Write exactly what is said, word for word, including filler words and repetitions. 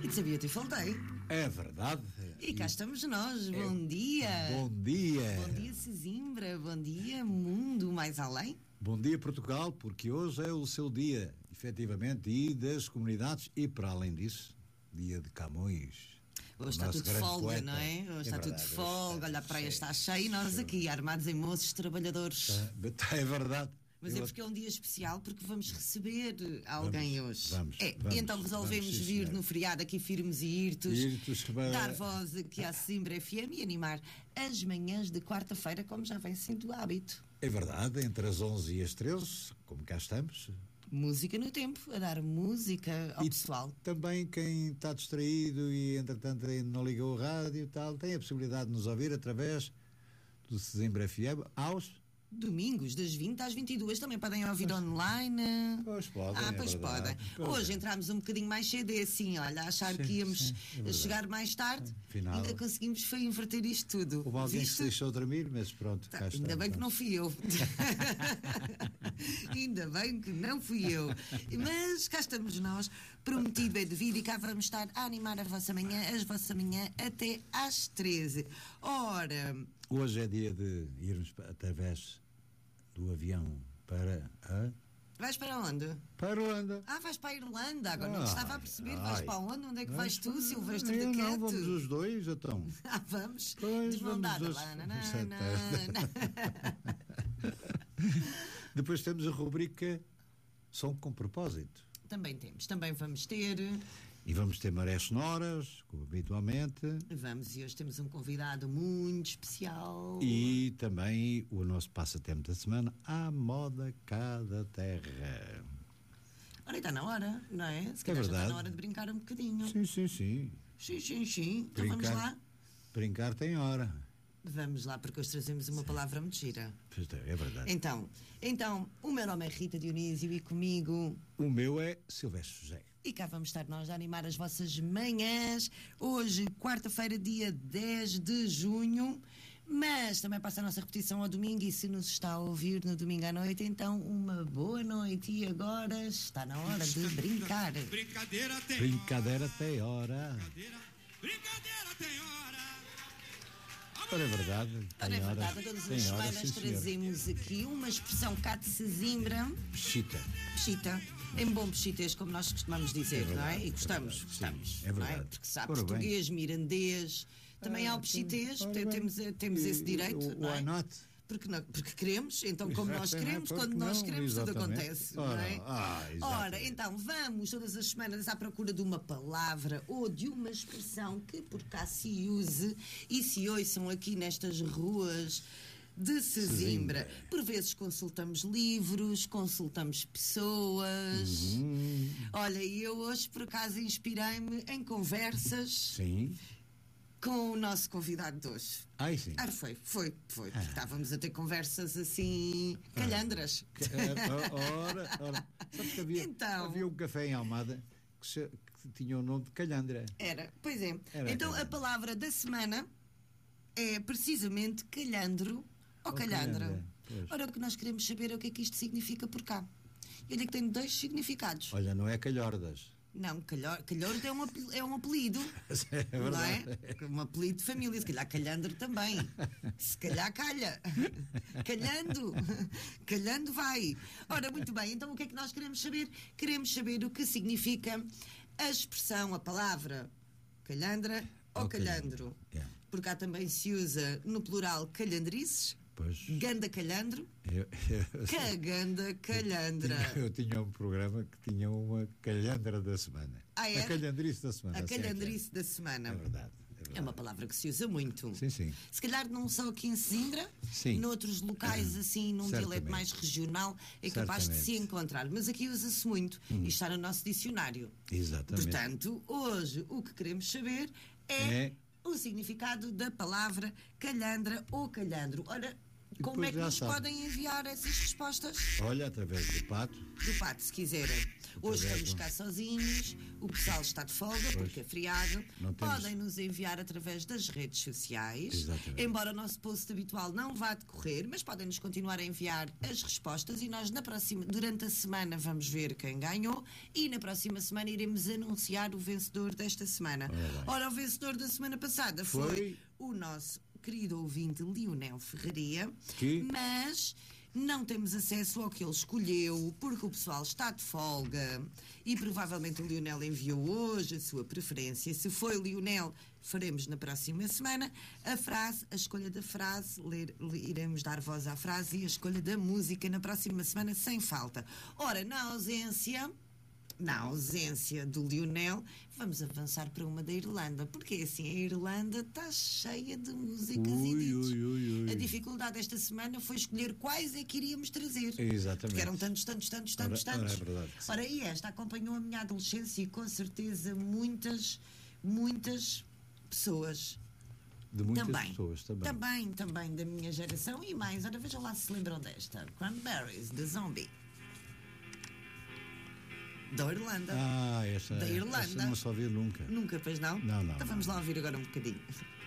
It's a Beautiful Day. É verdade. E cá estamos nós. É... Bom dia. Bom dia. Bom dia, Sesimbra. Bom dia, mundo mais além. Bom dia, Portugal, porque hoje é o seu dia, efetivamente, e das comunidades, e para além disso, dia de Camões. Hoje está tudo de folga, poeta. Não é? Hoje é está verdade, tudo de folga, olha, a praia está cheia e nós aqui, armados em moços, trabalhadores. É verdade. Mas Eu... é porque é um dia especial, porque vamos receber alguém vamos, hoje. Vamos, é, vamos, e então resolvemos vamos, sim, vir senhor. no feriado aqui firmes e irtos, irtos para... dar voz aqui à Sesimbra F M e animar as manhãs de quarta-feira, como já vem sendo o hábito. É verdade, entre as onze e as treze, como cá estamos. Música no tempo, a dar música ao e pessoal. Também quem está distraído e entretanto não ligou o rádio e tal, tem a possibilidade de nos ouvir através do Sesimbra F M aos domingos, das vinte às vinte e duas, também podem ouvir pois, online. Pois podem. Ah, pois é podem. Pois Hoje é. entramos um bocadinho mais cedo, é assim, olha, achar sim, que íamos é chegar mais tarde. Afinal, ainda conseguimos foi inverter isto tudo. Houve alguém Viste? que se deixou dormir, mas pronto. Tá, cá ainda estamos, bem que não fui eu. Ainda bem que não fui eu. Mas cá estamos nós, prometido é devido, e cá vamos estar a animar a vossa manhã, as vossa manhã até às treze. Ora. Hoje é dia de irmos através do avião para a... Vais para onde? Para a Irlanda. Ah, vais para a Irlanda. Agora ah, não estava a perceber. Ai, vais para onde? Onde é que vais tu, Silvestre da Quete? Não, vamos os dois, então. Ah, vamos? Pois, de mão dada. Depois temos a rubrica Som com Propósito. Também temos. Também vamos ter... E vamos ter marés sonoras, como habitualmente. Vamos, e hoje temos um convidado muito especial. E também o nosso passatempo da semana, à moda cá da terra. Ora, está na hora, não é? Se calhar é já está na hora de brincar um bocadinho. Sim, sim, sim. Sim, sim, sim. Então brincar, vamos lá? Brincar tem hora. Vamos lá, porque hoje trazemos uma sim. palavra muito gira. É verdade. Então, então, o meu nome é Rita Dionísio e comigo... O meu é Silvestre José. E cá vamos estar nós a animar as vossas manhãs. Hoje, quarta-feira, dia dez de junho. Mas também passa a nossa repetição ao domingo. E se nos está a ouvir no domingo à noite, então uma boa noite. E agora está na hora de brincar. Brincadeira tem Brincadeira tem hora. Brincadeira, brincadeira tem hora. Ora, é verdade. Ora, é verdade. Todas as semanas trazemos aqui uma expressão cá de Sesimbra. Pechita. Pechita. Em bom pechitês, como nós costumamos dizer, é verdade, não é? E gostamos, é gostamos. Sim, é verdade. Não é? Porque sabe português, bem. mirandês, também ah, há o pechitês, temos, temos esse direito, o, não é? Why not? Porque, não, porque queremos, então como nós queremos, quando não, nós queremos, tudo acontece, ora, não é? Ah, Ora, então vamos todas as semanas à procura de uma palavra ou de uma expressão que por cá se use e se ouçam aqui nestas ruas de Sesimbra. Por vezes consultamos livros, consultamos pessoas. Uhum. Olha, e eu hoje por acaso inspirei-me em conversas. Sim. Com o nosso convidado de hoje. Ai, sim. Ah, foi, foi, foi. Ah. Estávamos a ter conversas assim, calhandras. Ah. Ora, ora. Sabes que havia, então, havia um café em Almada que, se, que tinha o nome de Calhandra. Era, pois é. Era então calhandra. A palavra da semana é precisamente calhandro ou, ou calhandra. calhandra. Ora, o que nós queremos saber é o que é que isto significa por cá. E olha que tem dois significados. Olha, não é calhordas. Não, calhor, calhordo é um, apelido, é um apelido. É verdade. Não é? Um apelido de família. Se calhar calhandro também. Se calhar calha. Calhando. Calhando vai. Ora, muito bem. Então o que é que nós queremos saber? Queremos saber o que significa a expressão, a palavra calhandra ou, ou calhandro. Yeah. Porque cá também se usa no plural calhandrices. Pois. Ganda calhandro. Eu, eu, Caganda calhandra. Eu tinha, eu tinha um programa que tinha uma calhandra da semana. Ah, é? A calhandrice da semana. A assim calhandrice é da semana. É verdade, é verdade. É uma palavra que se usa muito. Sim, sim. Se calhar não só aqui em Sesimbra, sim. noutros locais assim, num Certamente. dialeto mais regional, é capaz Certamente. de se encontrar. Mas aqui usa-se muito hum. e está no nosso dicionário. Exatamente. Portanto, hoje o que queremos saber é, é. o significado da palavra calhandra ou calhandro. Ora, como é que nos sabe. podem enviar essas respostas? Olha, através do pato. Do pato, se quiserem. Hoje Através estamos do- cá sozinhos, o pessoal está de folga Pois. porque é feriado. Não temos- Podem nos enviar através das redes sociais. Exatamente. Embora o nosso post habitual não vá decorrer, mas podem nos continuar a enviar as respostas e nós na próxima, durante a semana vamos ver quem ganhou e na próxima semana iremos anunciar o vencedor desta semana. Ora bem. Ora, o vencedor da semana passada foi, Foi o nosso querido ouvinte Lionel Ferraria, Que? mas não temos acesso ao que ele escolheu porque o pessoal está de folga e provavelmente o Lionel enviou hoje a sua preferência. Se foi o Lionel, faremos na próxima semana a frase, a escolha da frase, ler, iremos dar voz à frase e a escolha da música na próxima semana sem falta. Ora, na ausência... Na ausência do Lionel, vamos avançar para uma da Irlanda, porque assim, a Irlanda está cheia de músicas e Ui, hits. ui, ui, ui. A dificuldade esta semana foi escolher quais é que iríamos trazer. Exatamente. Porque eram tantos, tantos, tantos, tantos, Ora- ora, tantos. é verdade que sim. Ora, e esta acompanhou a minha adolescência e com certeza muitas, muitas pessoas. De muitas também, pessoas também. também, também da minha geração e mais. Ora, veja lá se se lembram desta. Cranberries, The Zombie. Da Irlanda. Ah, essa, Da Irlanda. essa não se ouviu nunca. Nunca, pois não? Não, não, Então vamos não. lá ouvir agora um bocadinho.